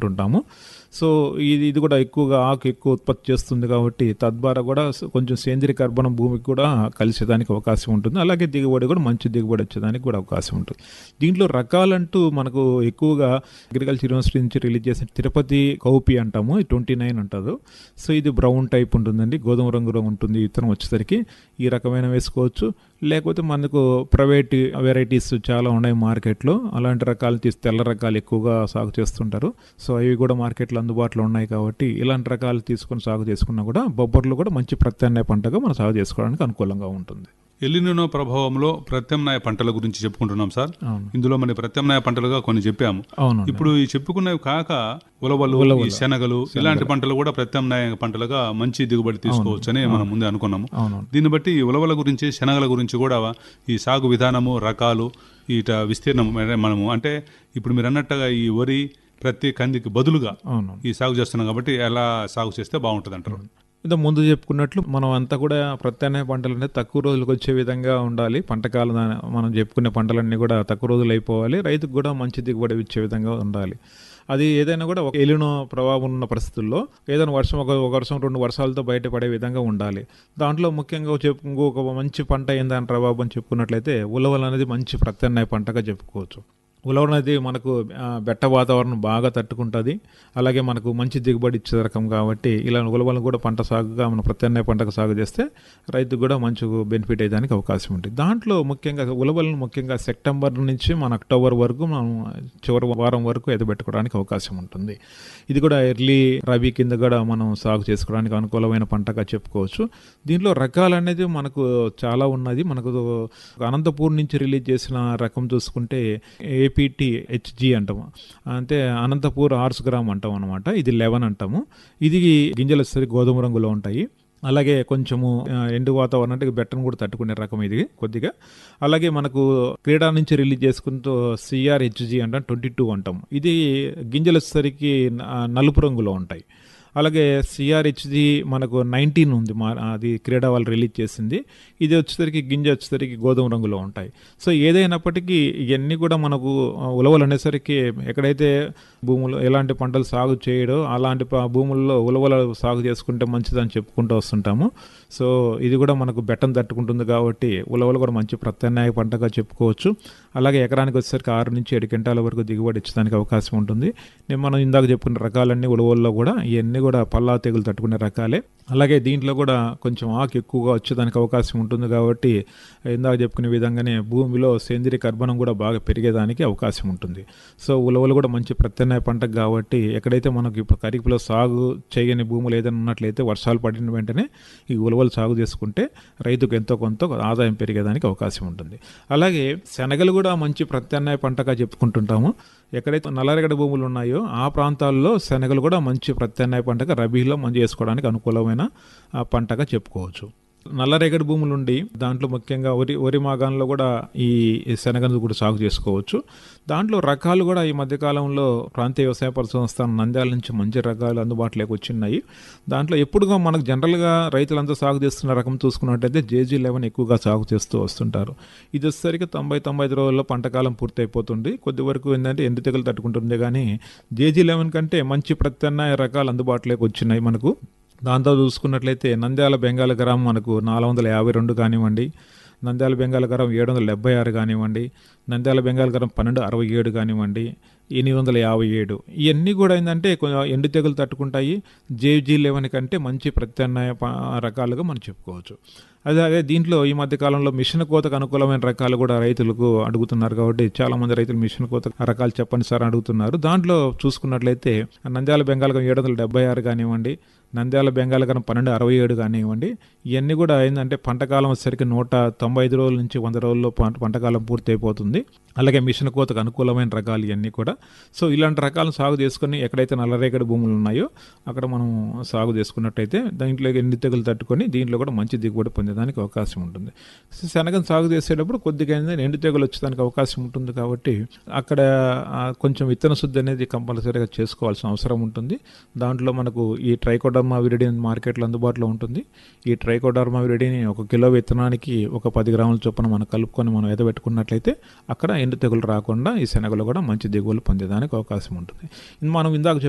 చెప్పుకుంటుంటాము. So ఇది కూడా ఎక్కువగా ఆకు ఎక్కువ ఉత్పత్తి చేస్తుంది కాబట్టి తద్వారా కూడా కొంచెం సేంద్రియ కర్బనం భూమికి కూడా కలిసేదానికి అవకాశం ఉంటుంది. అలాగే దిగుబడి కూడా మంచి దిగుబడి వచ్చేదానికి కూడా అవకాశం ఉంటుంది. దీంట్లో రకాలంటూ మనకు ఎక్కువగా అగ్రికల్చర్ యూనివర్సిటీ నుంచి రిలీజ్ చేసిన తిరుపతి కౌపి అంటాము, 29 అంటారు. సో ఇది బ్రౌన్ టైప్ ఉంటుందండి, గోధుమ రంగులో ఉంటుంది విత్తనం వచ్చేసరికి. ఈ రకమైన వేసుకోవచ్చు. లేకపోతే మనకు ప్రైవేట్ వెరైటీస్ చాలా ఉన్నాయి మార్కెట్లో, అలాంటి రకాలు తెల్ల రకాలు ఎక్కువగా సాగు చేస్తుంటారు. సో అవి కూడా మార్కెట్లో అందుబాటులో ఉన్నాయి కాబట్టి ఇలాంటి రకాలు తీసుకొని సాగు చేసుకున్నా కూడా బొబ్బర్లు కూడా మంచి ప్రత్యామ్నాయ పంటగా మనం సాగు చేసుకోవడానికి అనుకూలంగా ఉంటుంది. ఎల్నినో ప్రభావంలో ప్రత్యామ్నాయ పంటల గురించి చెప్పుకుంటున్నాం సార్. ఇందులో మన ప్రత్యామ్నాయ పంటలుగా కొన్ని చెప్పాము. ఇప్పుడు ఈ చెప్పుకున్నవి కాక ఉలవలు, ఈ శనగలు, ఇలాంటి పంటలు కూడా ప్రత్యామ్నాయ పంటలుగా మంచి దిగుబడి తీసుకోవచ్చు అని మనం ముందే అనుకున్నాము. దీన్ని బట్టి ఉలవల గురించి, శనగల గురించి కూడా ఈ సాగు విధానము, రకాలు, ఈట విస్తీర్ణం మనము అంటే ఇప్పుడు మీరు అన్నట్టుగా ఈ వరి ప్రతి కందికి బదులుగా ఈ సాగు చేస్తున్నాం కాబట్టి ఎలా సాగు చేస్తే బాగుంటుంది అంటారు? ఇంత ముందు చెప్పుకున్నట్లు మనం అంతా కూడా ప్రత్యామ్నాయ పంటలు అంటే తక్కువ రోజులకు వచ్చే విధంగా ఉండాలి. పంటకాలం మనం చెప్పుకునే పంటలన్నీ కూడా తక్కువ రోజులు అయిపోవాలి, రైతుకు కూడా మంచి దిగుబడి ఇచ్చే విధంగా ఉండాలి. అది ఏదైనా కూడా ఒక ఎలినో ప్రభావం ఉన్న పరిస్థితుల్లో ఏదైనా వర్షం ఒక వర్షం 2 వర్షాలతో బయటపడే విధంగా ఉండాలి. దాంట్లో ముఖ్యంగా ఒక మంచి పంట ఏందని ప్రభావం చెప్పుకున్నట్లయితే ఉలవలు అనేది మంచి ప్రత్యామ్నాయ పంటగా చెప్పుకోవచ్చు. ఉలవ అనేది మనకు బెట్ట వాతావరణం బాగా తట్టుకుంటుంది, అలాగే మనకు మంచి దిగుబడి ఇచ్చే రకం కాబట్టి ఇలా ఉలవలను కూడా పంట సాగుగా మనం ప్రత్యామ్నాయ పంటకు సాగు చేస్తే రైతుకు కూడా మంచి బెనిఫిట్ అయ్యేదానికి అవకాశం ఉంటుంది. దాంట్లో ముఖ్యంగా ఉలవలను ముఖ్యంగా సెప్టెంబర్ నుంచి మన అక్టోబర్ వరకు మనం చివరి వారం వరకు ఎదబెట్టుకోవడానికి అవకాశం ఉంటుంది. ఇది కూడా ఎర్లీ రబీ కింద కూడా మనం సాగు చేసుకోవడానికి అనుకూలమైన పంటగా చెప్పుకోవచ్చు. దీంట్లో రకాలు అనేది మనకు చాలా ఉన్నది. మనకు అనంతపూర్ నుంచి రిలీజ్ చేసిన రకం చూసుకుంటే APT HG అంటాము, అంటే అనంతపూర్ ఆర్స్ గ్రామ్ అంటాం అనమాట. ఇది 11 అంటాము. ఇది గింజలు వచ్చేసరికి గోధుమ రంగులో ఉంటాయి. అలాగే కొంచెము ఎండు వాతావరణం అంటే బెట్టను కూడా తట్టుకునే రకం ఇది కొద్దిగా. అలాగే మనకు క్రీడా నుంచి రిలీజ్ చేసుకుంటూ CRHG అంటాం, 22 అంటాం. ఇది గింజలు వచ్చేసరికి నలుపు రంగులో ఉంటాయి. అలాగే CRHG మనకు 19 ఉంది, అది క్రీడా వాళ్ళు రిలీజ్ చేసింది. ఇది వచ్చేసరికి గింజ వచ్చేసరికి గోధుమ రంగులో ఉంటాయి. సో ఏదైనప్పటికీ ఇవన్నీ కూడా మనకు ఉలవలు అనేసరికి ఎక్కడైతే భూములు ఎలాంటి పంటలు సాగు చేయడో అలాంటి భూముల్లో ఉలవలు సాగు చేసుకుంటే మంచిదని చెప్పుకుంటూ వస్తుంటాము. సో ఇది కూడా మనకు బెట్టం తట్టుకుంటుంది కాబట్టి ఉలవలు కూడా మంచి ప్రత్యామ్నాయ పంటగా చెప్పుకోవచ్చు. అలాగే ఎకరానికి వచ్చేసరికి 6 నుంచి 7 క్వింటాల వరకు దిగుబడి ఇచ్చడానికి అవకాశం ఉంటుంది. మనం ఇందాక చెప్పుకున్న రకాలన్నీ ఉలవల్లో కూడా ఇవన్నీ కూడా పల్లా తెగులు తట్టుకునే రకాలే. అలాగే దీంట్లో కూడా కొంచెం ఆకు ఎక్కువగా వచ్చేదానికి అవకాశం ఉంటుంది కాబట్టి ఇందాక చెప్పుకునే విధంగానే భూమిలో సేంద్రియ కర్బనం కూడా బాగా పెరిగేదానికి అవకాశం ఉంటుంది. సో ఉలవలు కూడా మంచి ప్రత్యామ్నాయ పంట కాబట్టి ఎక్కడైతే మనకి ఇప్పుడు ఖరీఫ్లో సాగు చేయని భూములు ఏదైనా ఉన్నట్లయితే వర్షాలు పడిన వెంటనే ఈ ఉలవలు సాగు చేసుకుంటే రైతుకు ఎంతో కొంత ఆదాయం పెరిగేదానికి అవకాశం ఉంటుంది. అలాగే శనగలు కూడా మంచి ప్రత్యామ్నాయ పంటగా చెప్పుకుంటుంటాము. ఎక్కడైతే నల్లరేగడి భూములు ఉన్నాయో ఆ ప్రాంతాల్లో శనగలు కూడా మంచి ప్రత్యామ్నాయ పంటగా రబీలో మంచి చేసుకోవడానికి అనుకూలమైన పంటగా చెప్పుకోవచ్చు. నల్లరేగడి భూములు ఉండి దాంట్లో ముఖ్యంగా వరి మాగాణంలో కూడా ఈ శనగను కూడా సాగు చేసుకోవచ్చు. దాంట్లో రకాలు కూడా ఈ మధ్యకాలంలో ప్రాంతీయ వ్యవసాయ పరిశోధన నంద్యాల నుంచి మంచి రకాలు అందుబాటులోకి వచ్చినాయి. దాంట్లో ఎప్పుడుగా మనకు జనరల్గా రైతులంతా సాగు చేస్తున్న రకం చూసుకున్నట్టయితే JG11 ఎక్కువగా సాగు చేస్తూ వస్తుంటారు. ఇది వచ్చేసరికి 90-95 రోజుల్లో పంటకాలం పూర్తి అయిపోతుంది. కొద్ది వరకు ఏంటంటే ఎండు తెగులు తట్టుకుంటుంది, కానీ JG11 కంటే మంచి ప్రత్యామ్నాయ రకాలు అందుబాటులోకి వచ్చినాయి మనకు. దాంతో చూసుకున్నట్లయితే నంద్యాల బెంగాల్ గ్రామం మనకు 452 కానివ్వండి, నంద్యాల బెంగాల్ గ్రామం 776 కానివ్వండి, నంద్యాల బెంగాల్ గ్రామం 1267 కానివ్వండి, 857 ఇవన్నీ కూడా ఏంటంటే ఎండు తెగులు తట్టుకుంటాయి. JG11 కంటే మంచి ప్రత్యామ్నాయ రకాలుగా మనం చెప్పుకోవచ్చు. అదే దీంట్లో ఈ మధ్య కాలంలో మిషన్ కోతకు అనుకూలమైన రకాలు కూడా రైతులకు అడుగుతున్నారు కాబట్టి చాలామంది రైతులు మిషన్ కోత రకాలు చెప్పండి సార్ అడుగుతున్నారు. దాంట్లో చూసుకున్నట్లయితే నంద్యాల బెంగాల్ 776 కానివ్వండి, నంద్యాల బెంగాల్ 1267 కానివ్వండి, ఇవన్నీ కూడా ఏంటంటే పంటకాలం వచ్చేసరికి 195 రోజుల నుంచి 100 రోజుల్లో పంటకాలం పూర్తి అయిపోతుంది. అలాగే మిషన్ కోతకు అనుకూలమైన రకాలు ఇవన్నీ కూడా. సో ఇలాంటి రకాలను సాగు చేసుకుని ఎక్కడైతే నల్లరేగడి భూములు ఉన్నాయో అక్కడ మనం సాగు చేసుకున్నట్టయితే దీంట్లో ఎండు తెగులు తట్టుకొని దీంట్లో కూడా మంచి దిగుబడి పొందేదానికి అవకాశం ఉంటుంది. శనగను సాగు చేసేటప్పుడు కొద్దిగా ఎండు తెగులు వచ్చేదానికి అవకాశం ఉంటుంది కాబట్టి అక్కడ కొంచెం విత్తన శుద్ధి అనేది కంపల్సరీగా చేసుకోవాల్సిన అవసరం ఉంటుంది. దాంట్లో మనకు ఈ ట్రైకోడర్మా విరిడి మార్కెట్లో అందుబాటులో ఉంటుంది. ఈ ట్రైకోడర్మా విరిడిని 1 కిలో విత్తనానికి ఒక 10 గ్రాముల చొప్పున మనం కలుపుకొని మనం ఎదబెట్టుకున్నట్లయితే అక్కడ ఎండు తెగులు రాకుండా ఈ శనగలు కూడా మంచి దిగుబడులు పొందేదానికి అవకాశం ఉంటుంది. మనం ఇందాక